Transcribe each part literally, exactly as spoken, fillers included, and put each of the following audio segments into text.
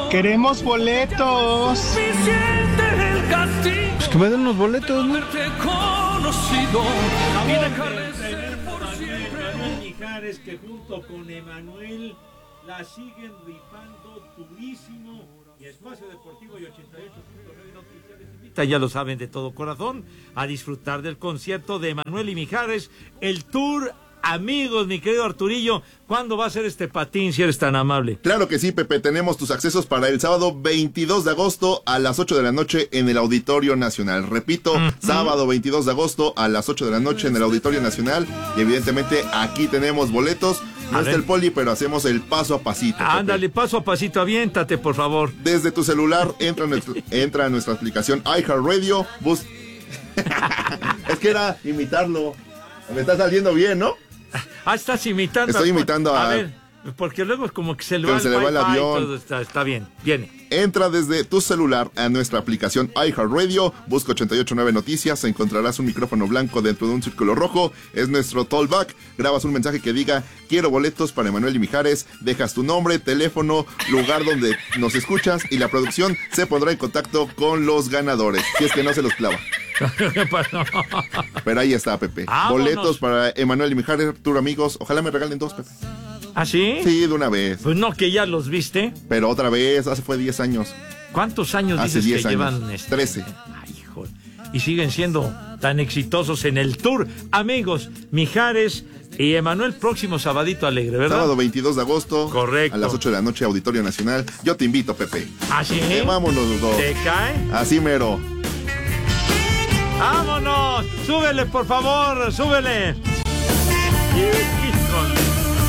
Queremos boletos. Pues que me den unos boletos, ¿no? Mijares, que junto con Emanuel la siguen rifando durísimo, y Espacio Deportivo y ochenta y ocho punto nueve Noticias les invita, ya lo saben, de todo corazón, a disfrutar del concierto de Emanuel y Mijares, el tour Amigos. Mi querido Arturillo, ¿cuándo va a ser este patín, si eres tan amable? Claro que sí, Pepe, tenemos tus accesos para el sábado veintidós de agosto a las ocho de la noche en el Auditorio Nacional. Repito, uh-huh. sábado veintidós de agosto a las ocho de la noche en el Auditorio Nacional, y evidentemente aquí tenemos boletos. No está el Poli, pero hacemos el paso a pasito. Ándale, paso a pasito, aviéntate, por favor. Desde tu celular, entra, nuestro, entra a nuestra aplicación iHeartRadio, bus... Es que era imitarlo. Me está saliendo bien, ¿no? Ah, estás imitando. Estoy imitando a... A ver, porque luego es como que se le va, se le va el avión. Todo está, está bien, viene. Entra desde tu celular a nuestra aplicación iHeartRadio, busca ochenta y ocho punto nueve Noticias, encontrarás un micrófono blanco dentro de un círculo rojo, es nuestro tollback, grabas un mensaje que diga, quiero boletos para Emanuel y Mijares, dejas tu nombre, teléfono, lugar donde nos escuchas, y la producción se pondrá en contacto con los ganadores, si es que no se los clava. Pero ahí está, Pepe. Vámonos. Boletos para Emanuel y Mijares, tour Amigos, ojalá me regalen dos, Pepe. ¿Ah, sí? Sí, de una vez. Pues no, que ya los viste. Pero otra vez, hace fue diez años. ¿Cuántos años hace dices que años. llevan? Este? trece. Ay, hijo. Y siguen siendo tan exitosos en el tour Amigos, Mijares y Emanuel, próximo sabadito alegre, ¿verdad? Sábado veintidós de agosto. Correcto. A las ocho de la noche, Auditorio Nacional. Yo te invito, Pepe. ¿Ah, sí? Eh, vámonos los dos. ¿Te cae? Así mero. ¡Vámonos! ¡Súbele, por favor! ¡Súbele! ¡Híjole!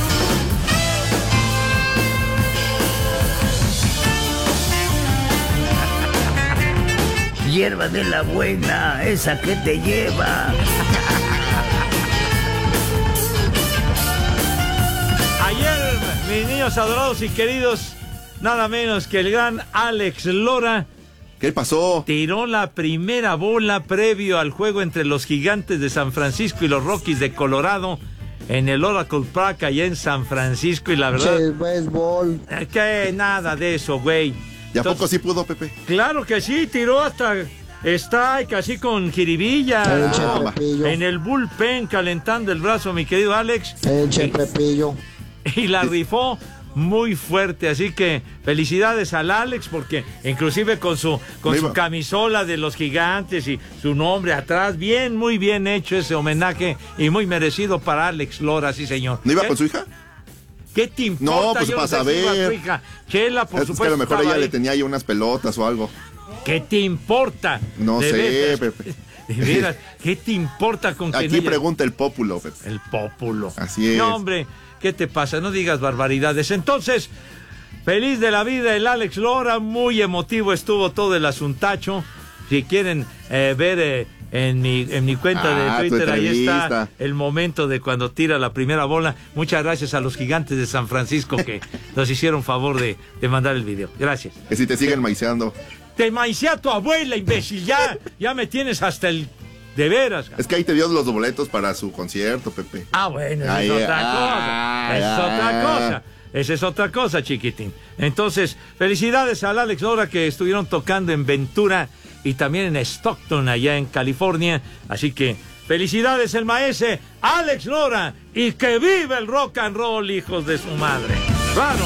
Hierba de la buena, esa que te lleva. Ayer, mis niños adorados y queridos, nada menos que el gran Alex Lora. ¿Qué pasó? Tiró la primera bola previo al juego entre los Gigantes de San Francisco y los Rockies de Colorado en el Oracle Park allá en San Francisco, y la verdad... Sí, béisbol. Que nada de eso, güey. ¿Y a poco sí pudo, Pepe? Claro que sí, tiró hasta strike, así con jiribilla. No, en el bullpen calentando el brazo, mi querido Alex. Eche Pepillo. Y la rifó muy fuerte, así que felicidades al Alex, porque inclusive con su con su camisola de los Gigantes y su nombre atrás, bien, muy bien hecho ese homenaje y muy merecido para Alex Lora, sí señor. ¿No iba ¿Eh? con su hija? ¿Qué te importa? No, pues Yo para no sé saber. si iba a tu hija. Chela, por es supuesto. que a lo mejor ella ahí. le tenía ahí unas pelotas o algo. ¿Qué te importa? No de sé, veras, Pepe. De veras, ¿qué te importa con que Aquí ella... pregunta el pópulo, Pepe. El pópulo. Así es. No, hombre, ¿qué te pasa? No digas barbaridades. Entonces, feliz de la vida el Alex Lora, muy emotivo estuvo todo el asuntacho. Si quieren eh, ver eh, en mi en mi cuenta Ah, de tu Twitter, ahí entrevista. está el momento de cuando tira la primera bola. Muchas gracias a los Gigantes de San Francisco que nos hicieron favor de, de mandar el video. Gracias. Que si te siguen maiceando. Te maicea tu abuela, imbécil, ya, ya me tienes hasta el... De veras. Es que ahí te dio los boletos para su concierto, Pepe. Ah, bueno, esa Ahí, es otra ah, cosa. Esa es ah. otra cosa. Esa es otra cosa, chiquitín. Entonces, felicidades al Alex Lora, que estuvieron tocando en Ventura y también en Stockton, allá en California. Así que, felicidades el maese Alex Lora, y que vive el rock and roll, hijos de su madre. Claro.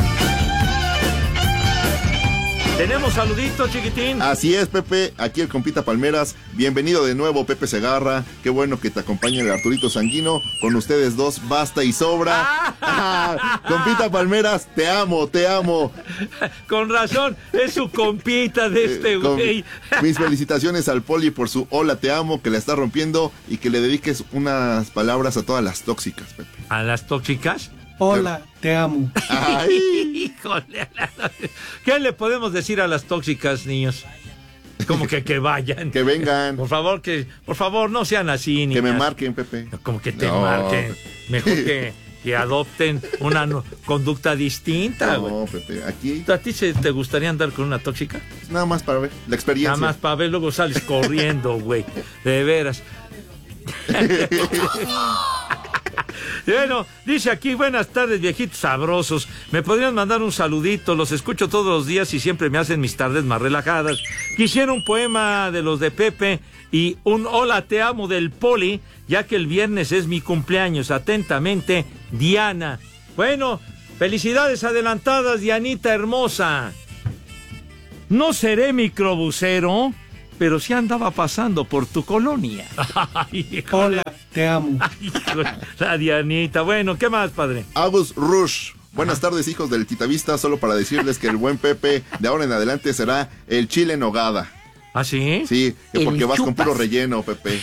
¿Tenemos saluditos, chiquitín? Así es, Pepe. Aquí el compita Palmeras. Bienvenido de nuevo, Pepe Segarra. Qué bueno que te acompaña el Arturito Sanguino. Con ustedes dos, basta y sobra. Ah, compita Palmeras, te amo, te amo. Con razón, es su compita de este Eh, con- güey. Mis felicitaciones al Poli por su hola, te amo, que la está rompiendo, y que le dediques unas palabras a todas las tóxicas, Pepe. ¿A las tóxicas? Hola, te amo. Ay, Híjole. ¿Qué le podemos decir a las tóxicas, niños? Como que que vayan. que vengan, Por favor, que por favor no sean así, que niñas. me marquen, Pepe. Como que te No. marquen. Mejor que, que adopten una no- conducta distinta, güey. No, Pepe, aquí ¿A ti se, te gustaría andar con una tóxica? nada más para ver la experiencia. Nada más para ver, luego sales corriendo, güey. De veras. Bueno, dice aquí, buenas tardes, viejitos sabrosos. ¿Me podrían mandar un saludito? Los escucho todos los días y siempre me hacen mis tardes más relajadas. Quisiera un poema de los de Pepe y un hola te amo del Poli, ya que el viernes es mi cumpleaños. Atentamente, Diana. Bueno, felicidades adelantadas, Dianita hermosa. No seré microbusero, pero sí andaba pasando por tu colonia. Ay, Hola, te amo. Ay, la Dianita. Bueno, ¿qué más, padre? Agus Rush. Buenas tardes, hijos del Quitavista. Solo para decirles que el buen Pepe de ahora en adelante será el chile en nogada. ¿Ah, sí? Sí, que porque El vas con chupas. puro relleno, Pepe.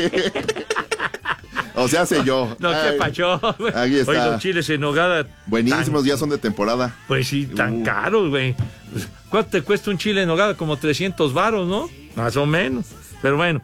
O sea, sé yo. No, Ay, qué pacho. Aquí está. Oye, los chiles en nogada. Buenísimos, tan- ya son de temporada. Pues sí, tan Uh. caros, güey. Pues, ¿cuánto te cuesta un chile en nogada? Como trescientos varos, ¿no? Más o menos. Pero bueno.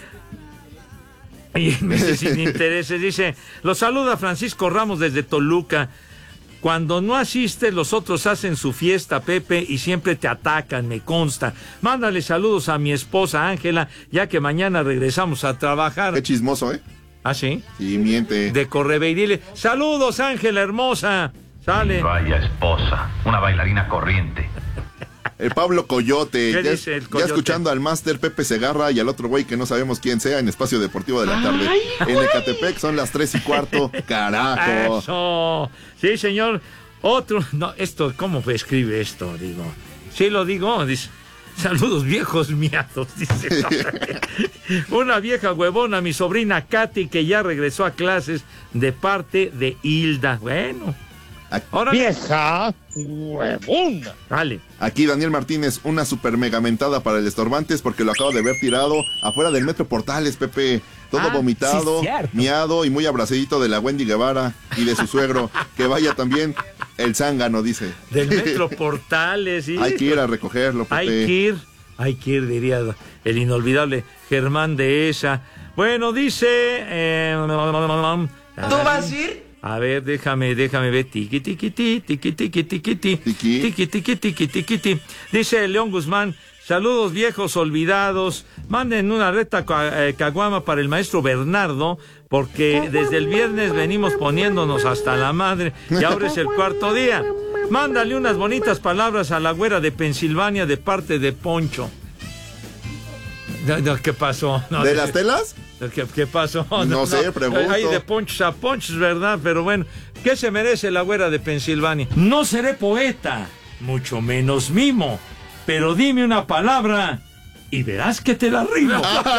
Y meses sin intereses, dice, los saluda Francisco Ramos desde Toluca. Cuando no asistes, los otros hacen su fiesta, Pepe, y siempre te atacan, me consta. Mándale saludos a mi esposa Ángela, ya que mañana regresamos a trabajar. Qué chismoso, ¿eh? ¿Ah, sí? Sí, miente. De Correbe y dile, saludos Ángela hermosa. Sale. Vaya esposa, una bailarina corriente. El Pablo Coyote. ¿Qué ya, dice el ya Coyote? escuchando al máster Pepe Segarra y al otro güey que no sabemos quién sea en Espacio Deportivo de la Tarde. En Ecatepec son las tres y cuarto. Carajo. Eso. Sí, señor. Otro. No, esto, ¿cómo escribe esto? Digo. Sí lo digo. Dice. Saludos viejos miados, dice. Una vieja huevona, mi sobrina Katy, que ya regresó a clases de parte de Hilda. Bueno. Ahora. Vieja huevona. Dale. Aquí Daniel Martínez, una super mega mentada para el Estorbantes porque lo acabo de ver tirado afuera del Metro Portales, Pepe. Todo Ah, vomitado, sí, cierto. miado y muy abrazadito de la Wendy Guevara y de su suegro. Que vaya también el zángano, dice. Del Metro Portales. ¿Sí? Hay que ir a recogerlo, Pepe. Hay que ir, hay que ir, diría el inolvidable Germán de esa. Bueno, dice... Eh, ¿Tú vas a ir? A ver, déjame, déjame ver. Tiqui, tiqui, ti, tiqui, tiqui, tiqui, ti. Tiqui. Tiqui, tiqui, tiqui, tiqui, ti. Dice León Guzmán, saludos viejos olvidados. Manden una reta ca- eh, caguama para el maestro Bernardo, porque desde el viernes venimos poniéndonos hasta la madre y ahora es el cuarto día. Mándale unas bonitas palabras a la güera de Pensilvania de parte de Poncho. No, no, ¿qué pasó? No, ¿De no, las telas? ¿Qué, qué pasó? No sé, pregunto. Hay de ponchos a ponchos, ¿verdad? Pero bueno, ¿qué se merece la güera de Pensilvania? No seré poeta, mucho menos mimo, pero dime una palabra y verás que te la rimo.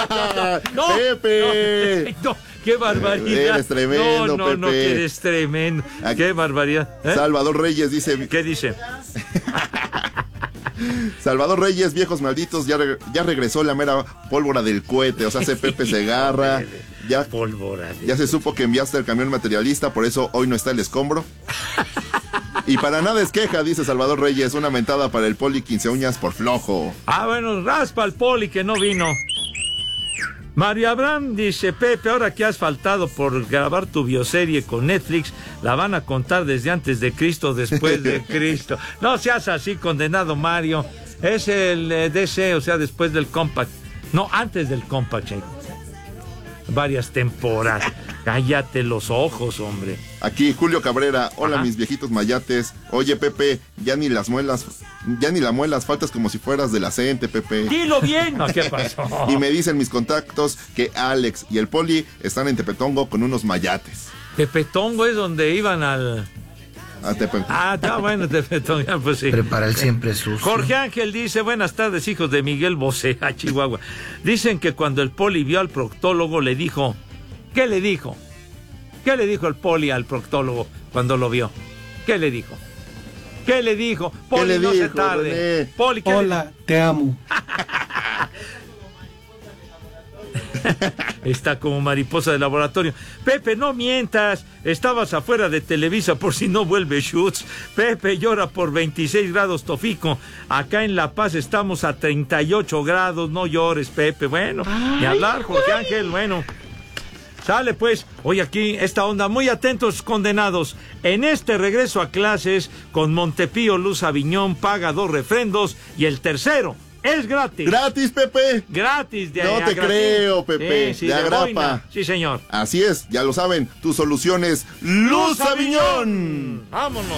¡Pepe! No, no, qué barbaridad. Eres tremendo, no, no, no, Pepe. que eres tremendo. Aquí- Qué barbaridad. ¿Eh? Salvador Reyes dice... ¿Qué dice? Salvador Reyes, viejos malditos, ya, re- ya regresó la mera pólvora del cohete. O sea, hace Pepe Segarra. Ya, Pólvora. ya se supo que enviaste el camión materialista, por eso hoy no está el escombro. Y para nada es queja, dice Salvador Reyes, una mentada para el Poli quince uñas por flojo. Ah, bueno, raspa al Poli que no vino. Mario Abraham dice, Pepe, ahora que has faltado por grabar tu bioserie con Netflix, la van a contar desde antes de Cristo, después de Cristo. No seas así, condenado Mario. Es el eh, D C, o sea, después del Compact. No, antes del Compact, che. Varias temporadas. Cállate los ojos, hombre. Aquí Julio Cabrera, hola Ajá. mis viejitos mayates. Oye Pepe, ya ni las muelas, ya ni la muelas, faltas como si fueras de la CENTE, Pepe. Dilo bien. No, ¿qué pasó? Y me dicen mis contactos que Alex y el Poli están en Tepetongo con unos mayates. Tepetongo es donde iban al... Ah, Tepe- Ah, está bueno, Tepetongo, ya, pues sí. Prepara el siempre sucio. Jorge Ángel dice, buenas tardes, hijos de Miguel Bosé, a Chihuahua. Dicen que cuando el Poli vio al proctólogo le dijo, ¿qué le dijo? ¿Qué le dijo el Poli al proctólogo cuando lo vio? ¿Qué le dijo? ¿Qué le dijo? Poli, le no se dijo, tarde. René? Poli, ¿qué le- Hola, te amo. Está como mariposa de laboratorio. Pepe, no mientas. Estabas afuera de Televisa por si no vuelve Schutz. Pepe llora por veintiséis grados Tofico. Acá en La Paz estamos a treinta y ocho grados. No llores, Pepe. Bueno, ni hablar, Jorge Ángel. Bueno. Sale pues, hoy aquí esta onda, muy atentos condenados, en este regreso a clases con Montepío Luz Aviñón paga dos refrendos y el tercero Es gratis. ¡Gratis, Pepe! Gratis de No te Agrapin. creo, Pepe. Sí, sí, de de Agrapa. boina. Sí, señor. Así es, ya lo saben. Tu solución es Luz Aviñón. Vámonos.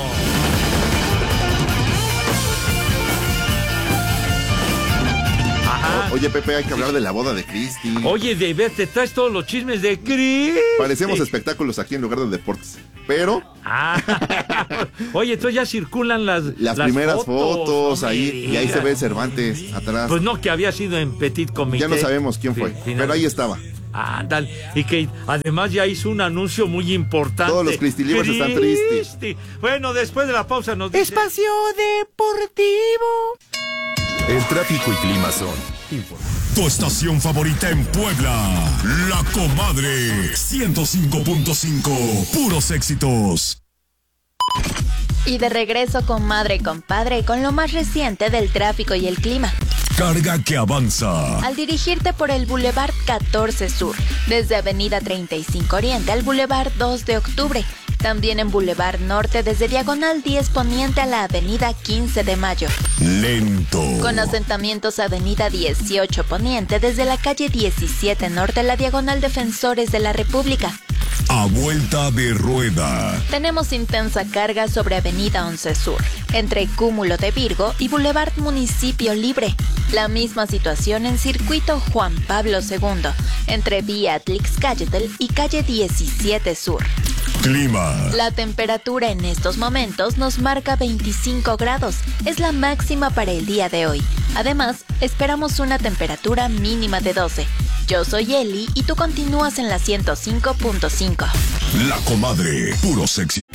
Ajá. Oye, Pepe, hay que hablar de la boda de Cristi. Oye, de ver, te traes todos los chismes de Cris. Parecemos espectáculos aquí en lugar de deportes. Pero Ah. Oye, entonces ya circulan las las, primeras fotos, no me ahí, y ahí se digas. ve Cervantes atrás. Pues no, que había sido en Petit Comité. Ya no sabemos quién fue, Sí, pero ahí estaba. Ándale, y que además ya hizo un anuncio muy importante. Todos los Cristilivers están tristes. Cristi. Bueno, después de la pausa nos dice... Espacio Deportivo. El tráfico y clima son tu estación favorita en Puebla, La Comadre, ciento cinco punto cinco, puros éxitos. Y de regreso con madre y compadre con lo más reciente del tráfico y el clima. Carga que avanza. Al dirigirte por el Boulevard catorce Sur, desde Avenida treinta y cinco Oriente al Boulevard dos de Octubre. También en Boulevard Norte desde Diagonal diez Poniente a la Avenida quince de Mayo. Lento. Con asentamientos Avenida dieciocho Poniente desde la calle diecisiete Norte a la Diagonal Defensores de la República. A vuelta de rueda. Tenemos intensa carga sobre Avenida once Sur, entre Cúmulo de Virgo y Boulevard Municipio Libre. La misma situación en Circuito Juan Pablo segundo, entre Vía Atlix-Cayetel y calle diecisiete Sur. Clima. La temperatura en estos momentos nos marca veinticinco grados. Es la máxima para el día de hoy. Además, esperamos una temperatura mínima de doce. Yo soy Eli y tú continúas en la ciento cinco punto cinco. La Comadre, puro sexy.